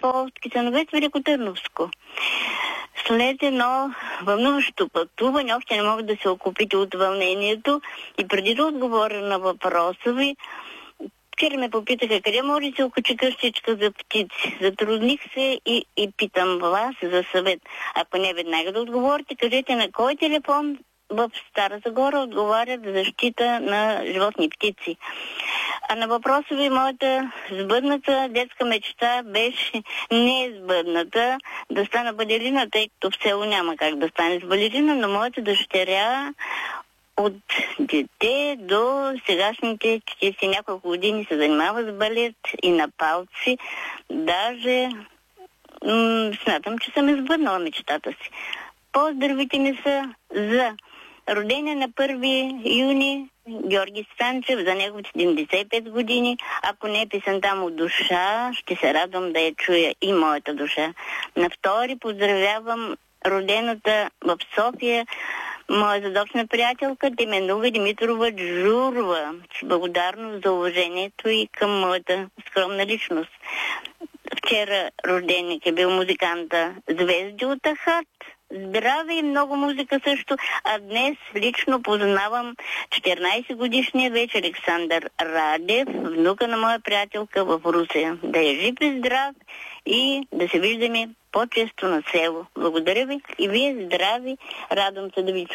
Полски Кисановец, Великотърновско. След едно вълнуващо пътуване, още не мога да се окупите от вълнението и преди да отговоря на въпроса ви, вчера ме попитаха къде може да се окачи къщичка за птици. Затрудних се и питам вас за съвет. Ако не веднага да отговорите, кажете на кой телефон в Стара Загора отговарят за защита на животни птици. А на въпроса ви, моята сбъдната детска мечта беше не сбъдната да стана балерина, тъй като в село няма как да стане с балерина, но моята дъщеря от дете до сегашните 40 няколко години се занимава с балет и на палци. Даже смятам, че съм избъднала мечтата си. Поздравите ми са за родения на 1 юни Георги Станчев за неговите 75 години. Ако не е песента му "Душа", ще се радвам да я чуя и моята душа. На 2 поздравявам родената в София моя задочна приятелка Теменува Димитрова Джурова. Благодарност за уважението и към моята скромна личност. Вчера рожденик е бил музиканта Звезди от Ахат. Здраве и много музика също. А днес лично познавам 14-годишния вече Александър Радев, внука на моя приятелка в Русия. Да е жив и здрав и да се виждаме по-често на село. Благодаря ви и вие здрави. Радвам се да ви чуя.